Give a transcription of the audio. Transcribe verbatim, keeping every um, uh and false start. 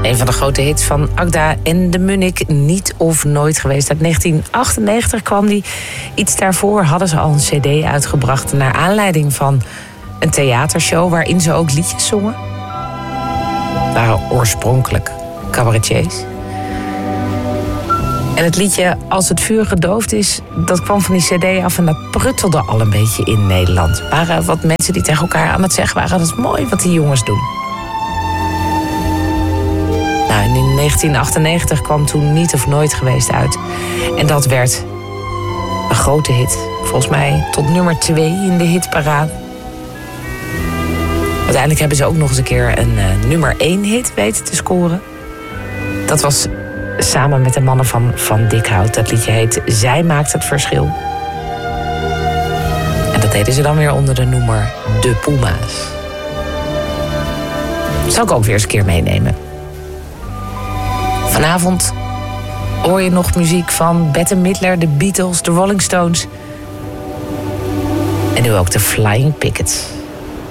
Een van de grote hits van Agda en de Munnik, Niet of Nooit geweest. Uit negentien achtennegentig kwam die. Iets daarvoor hadden ze al een cd uitgebracht naar aanleiding van een theatershow waarin ze ook liedjes zongen. Waren oorspronkelijk cabaretiers. En het liedje Als het vuur gedoofd is, dat kwam van die cd af en dat pruttelde al een beetje in Nederland. Er waren wat mensen die tegen elkaar aan het zeggen waren, dat is mooi wat die jongens doen. Nou, en in negentien achtennegentig kwam toen Niet of Nooit geweest uit. En dat werd een grote hit. Volgens mij tot nummer twee in de hitparade. Uiteindelijk hebben ze ook nog eens een keer een uh, nummer één hit weten te scoren. Dat was samen met de mannen van Van Dikhout. Dat liedje heet Zij maakt het verschil. En dat deden ze dan weer onder de noemer De Puma's. Dat zal ik ook weer eens een keer meenemen. Vanavond hoor je nog muziek van Bette Midler, de Beatles, de Rolling Stones. En nu ook de Flying Pickets.